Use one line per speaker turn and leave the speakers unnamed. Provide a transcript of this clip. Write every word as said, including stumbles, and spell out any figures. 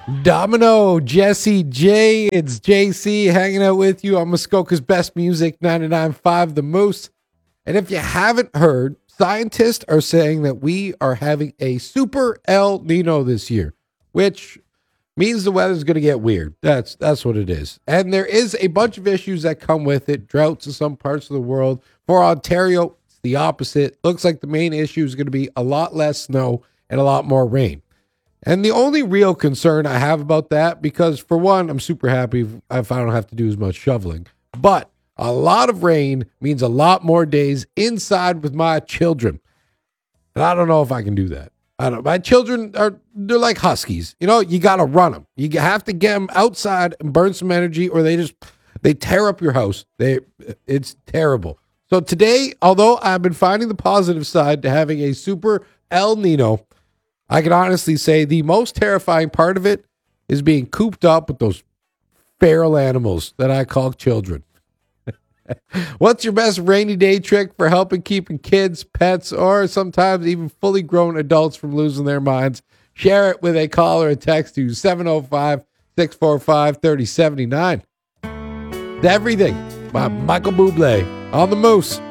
Domino, Jesse J, it's J C hanging out with you on Muskoka's Best Music ninety-nine point five The Moose. And if you haven't heard, scientists are saying that we are having a super El Nino this year, which means the weather's going to get weird. That's that's what it is. And there is a bunch of issues that come with it. Droughts in some parts of the world. For Ontario, it's the opposite. Looks like the main issue is going to be a lot less snow and a lot more rain. And the only real concern I have about that, because for one, I'm super happy if I don't have to do as much shoveling. But a lot of rain means a lot more days inside with my children. And I don't know if I can do that. I don't. My children are, they're like huskies. You know, you got to run them. You have to get them outside and burn some energy, or they just, they tear up your house. They, it's terrible. So today, although I've been finding the positive side to having a super El Nino, I can honestly say the most terrifying part of it is being cooped up with those feral animals that I call children. What's your best rainy day trick for helping keeping kids, pets, or sometimes even fully grown adults from losing their minds? Share it with a call or a text to seven oh five, six four five, three oh seven nine. Everything by Michael Bublé on the Moose.